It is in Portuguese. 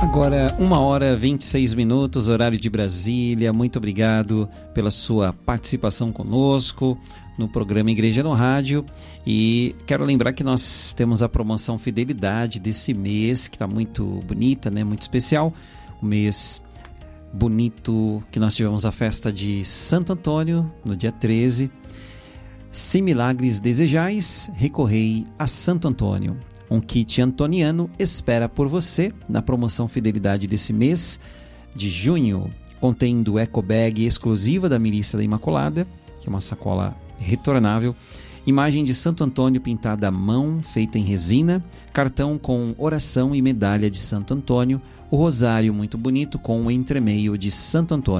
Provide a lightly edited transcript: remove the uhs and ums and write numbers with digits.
Agora, 1h26, horário de Brasília. Muito obrigado pela sua participação conosco no programa Igreja no Rádio. E quero lembrar que nós temos a promoção Fidelidade desse mês, que está muito bonita, né? Muito especial. O mês bonito que nós tivemos a festa de Santo Antônio, no dia 13. Se milagres desejais, recorrei a Santo Antônio. Um kit antoniano espera por você na promoção Fidelidade desse mês de junho, contendo eco bag exclusiva da Milícia da Imaculada, que é uma sacola retornável, imagem de Santo Antônio pintada à mão, feita em resina, cartão com oração e medalha de Santo Antônio, o rosário muito bonito com o entremeio de Santo Antônio.